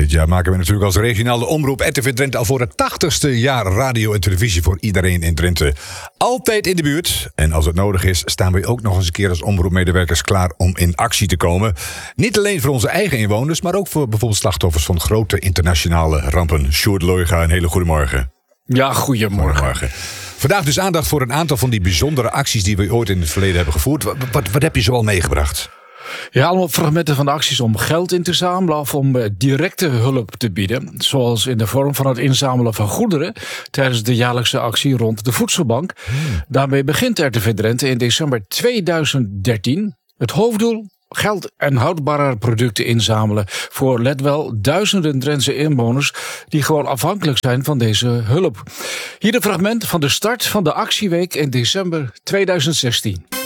Dit jaar maken we natuurlijk als regionale omroep RTV Drenthe al voor het 80ste jaar radio en televisie voor iedereen in Drenthe. Altijd in de buurt. En als het nodig is, staan we ook nog eens een keer als omroepmedewerkers klaar om in actie te komen. Niet alleen voor onze eigen inwoners, maar ook voor bijvoorbeeld slachtoffers van grote internationale rampen. Sjoerd Looiga, een hele goede morgen. Ja, goedemorgen. Vandaag dus aandacht voor een aantal van die bijzondere acties die we ooit in het verleden hebben gevoerd. Wat heb je zoal meegebracht? Ja, allemaal fragmenten van de acties om geld in te zamelen of om directe hulp te bieden. Zoals in de vorm van het inzamelen van goederen tijdens de jaarlijkse actie rond de voedselbank. Daarmee begint RTV Drenthe in december 2013. Het hoofddoel: geld en houdbare producten inzamelen voor, let wel, duizenden Drentse inwoners die gewoon afhankelijk zijn van deze hulp. Hier een fragment van de start van de actieweek in december 2016.